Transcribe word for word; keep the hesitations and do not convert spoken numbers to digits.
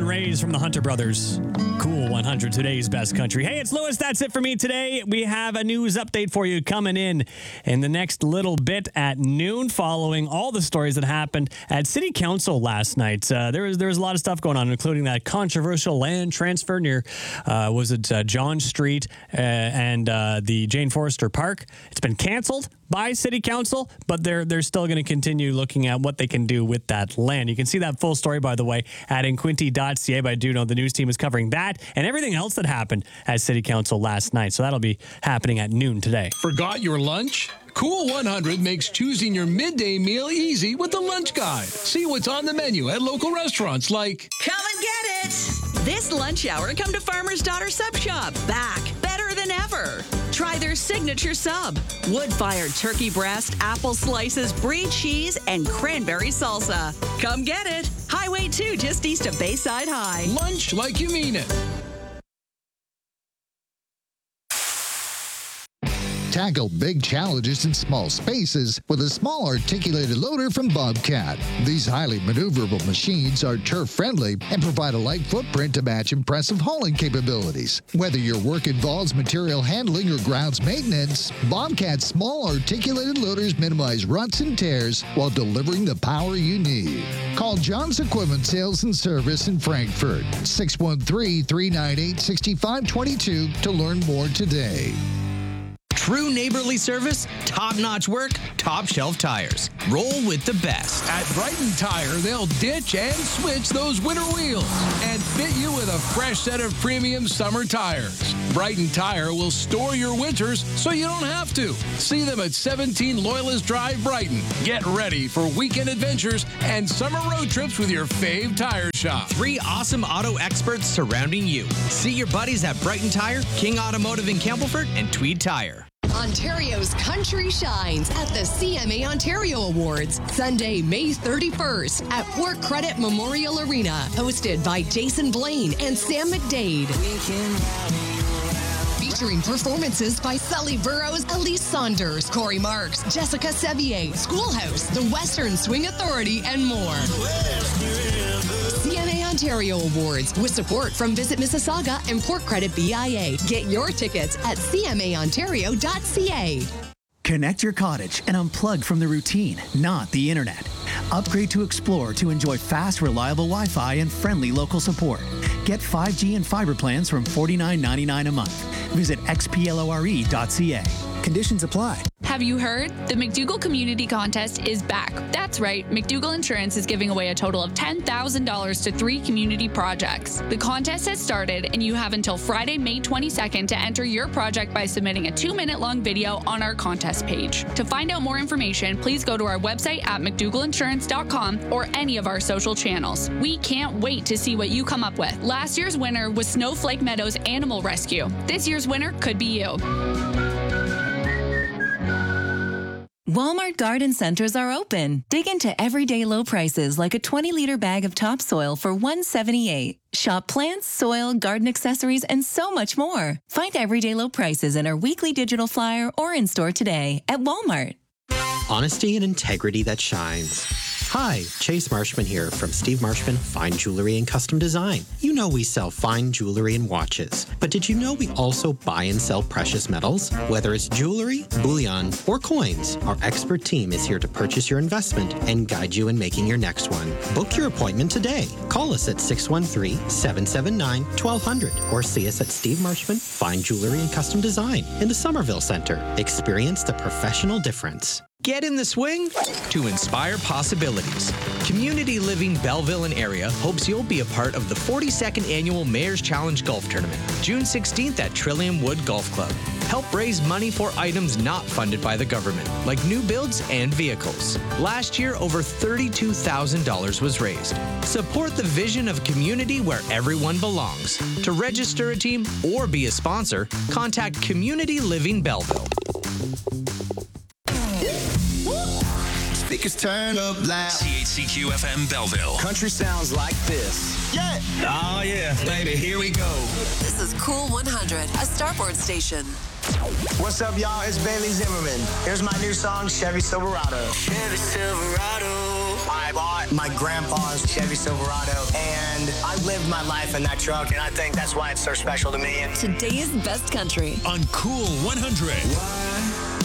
and Rays from the Hunter Brothers. Cool one hundred, today's best country. Hey, it's Lewis. That's it for me today. We have a news update for you coming in in the next little bit at noon, following all the stories that happened at City Council last night. Uh, there was there was a lot of stuff going on, including that controversial land transfer near, uh, was it uh, John Street uh, and uh, the Jane Forrester Park. It's been canceled by City Council, but they're they're still going to continue looking at what they can do with that land. You can see that full story, by the way, at inquinty dot c a, but I do know the news team is covering that and everything else that happened at City Council last night. So that'll be happening at noon today. Forgot your lunch? Cool one hundred makes choosing your midday meal easy with the lunch guide. See what's on the menu at local restaurants like... Come and get it! This lunch hour, come to Farmer's Daughter Sub Shop. Back, better than ever. Try their signature sub. Wood-fired turkey breast, apple slices, brie cheese, and cranberry salsa. Come get it. Highway two, just east of Bayside High. Lunch like you mean it. Tackle big challenges in small spaces with a small articulated loader from Bobcat. These highly maneuverable machines are turf-friendly and provide a light footprint to match impressive hauling capabilities. Whether your work involves material handling or grounds maintenance, Bobcat's small articulated loaders minimize ruts and tears while delivering the power you need. Call John's Equipment Sales and Service in Frankfurt, six one three, three nine eight, six five two two to learn more today. True neighborly service, top-notch work, top-shelf tires. Roll with the best. At Brighton Tire, they'll ditch and switch those winter wheels and fit you with a fresh set of premium summer tires. Brighton Tire will store your winters so you don't have to. See them at seventeen Loyalist Drive, Brighton. Get ready for weekend adventures and summer road trips with your fave tire shop. Three awesome auto experts surrounding you. See your buddies at Brighton Tire, King Automotive in Campbellford, and Tweed Tire. Ontario's country shines at the C M A Ontario Awards, Sunday, May thirty-first at Port Credit Memorial Arena, hosted by Jason Blaine and Sam McDade. Featuring performances by Sully Burrows, Elise Saunders, Corey Marks, Jessica Sevier, Schoolhouse, the Western Swing Authority, and more. C M A Ontario Awards with support from Visit Mississauga and Port Credit B I A. Get your tickets at c m a ontario dot c a. Connect your cottage and unplug from the routine, not the internet. Upgrade to Explore to enjoy fast, reliable Wi-Fi and friendly local support. Get five G and fiber plans from forty-nine ninety-nine a month. Visit x p lore dot c a. Conditions apply. Have you heard? The McDougall Community Contest is back. That's right, McDougall Insurance is giving away a total of ten thousand dollars to three community projects. The contest has started, and you have until Friday, May twenty-second to enter your project by submitting a two-minute long video on our contest page. To find out more information, please go to our website at mcdougall insurance dot com or any of our social channels. We can't wait to see what you come up with. Last year's winner was Snowflake Meadows Animal Rescue. This year's winner could be you. Walmart garden centers are open. Dig into everyday low prices like a twenty liter bag of topsoil for one dollar and seventy-eight cents. Shop plants, soil, garden accessories, and so much more. Find everyday low prices in our weekly digital flyer or in store today at Walmart. Honesty and integrity that shines. Hi, Chase Marshman here from Steve Marshman Fine Jewelry and Custom Design. You know we sell fine jewelry and watches, but did you know we also buy and sell precious metals? Whether it's jewelry, bullion, or coins, our expert team is here to purchase your investment and guide you in making your next one. Book your appointment today. Call us at six one three, seven seven nine, one two zero zero or see us at Steve Marshman Fine Jewelry and Custom Design in the Somerville Center. Experience the professional difference. Get in the swing to inspire possibilities. Community Living Belleville and area hopes you'll be a part of the forty-second Annual Mayor's Challenge Golf Tournament, June sixteenth at Trillium Wood Golf Club. Help raise money for items not funded by the government, like new builds and vehicles. Last year, over thirty-two thousand dollars was raised. Support the vision of a community where everyone belongs. To register a team or be a sponsor, contact Community Living Belleville. Speakers turn up loud. C H C Q F M Belleville. Country sounds like this. Yeah. Oh, yeah. Baby, here we go. This is Cool one hundred, a Starboard station. What's up, y'all? It's Bailey Zimmerman. Here's my new song, Chevy Silverado. Chevy Silverado. I bought my grandpa's Chevy Silverado, and I lived my life in that truck, and I think that's why it's so special to me. And Today's Best Country on Cool one hundred.